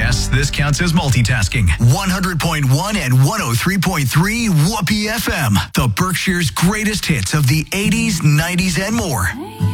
Yes, this counts as multitasking. 100.1 and 103.3 Whoopee FM. The Berkshire's greatest hits of the 80s, 90s, and more.